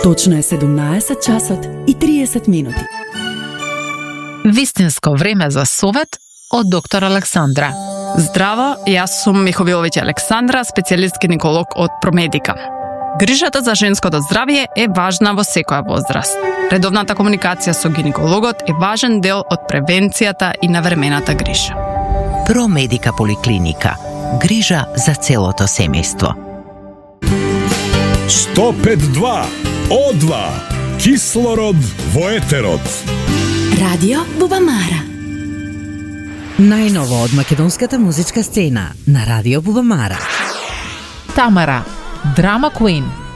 Точно е 17 часот и 30 минути. Вистинско време за совет од доктор Александра. Здраво, јас сум Миховиловиќ Александра, специјалист гинеколог од Промедика. Грижата за женското здравје е важна во секоја возраст. Редовната комуникација со гинекологот е важен дел од превенцијата и навремената грижа. Промедика поликлиника. Грижа за целото семејство. 105.2 О2 Кислород во етерот. Радио Бубамара. Најново од македонската музичка сцена на Радио Бубамара. Тамара, драма куин.